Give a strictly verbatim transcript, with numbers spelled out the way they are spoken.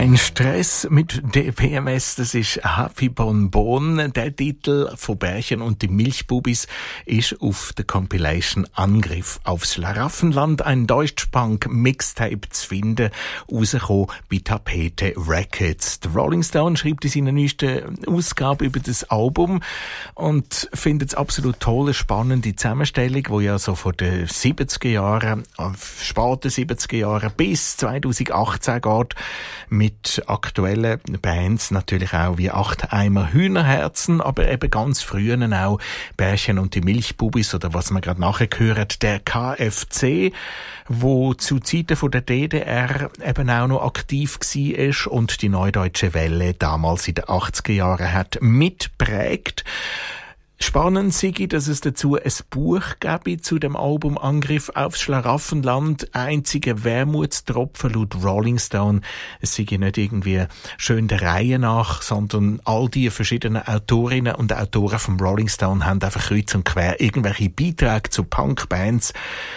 Kein Stress mit der P M S, das ist Happy Bonbon. Der Titel von Bärchen und die Milchbubis ist auf der Compilation Angriff aufs Schlaraffenland, ein Deutschpunk-Mixtape zu finden, rausgekommen bei Tapete Records. Der Rolling Stone schreibt in seiner neuesten Ausgabe über das Album und findet es absolut toll, eine spannende Zusammenstellung, die ja so von den siebziger Jahren, späten siebziger Jahren bis zweitausendachtzehn geht, mit aktuellen Bands natürlich auch wie Acht Eimer Hühnerherzen, aber eben ganz früher auch Bärchen und die Milchbubis oder was man gerade nachher gehört, der K F C, wo zu Zeiten von der D D R eben auch noch aktiv war und die Neudeutsche Welle damals in den achtziger Jahren hat mitprägt. Spannend sei, dass es dazu ein Buch gäbe zu dem Album Angriff aufs Schlaraffenland. Einziger Wermutstropfen laut Rolling Stone. Es sei nicht irgendwie schön der Reihe nach, sondern all die verschiedenen Autorinnen und Autoren vom Rolling Stone haben einfach kreuz und quer irgendwelche Beiträge zu Punkbands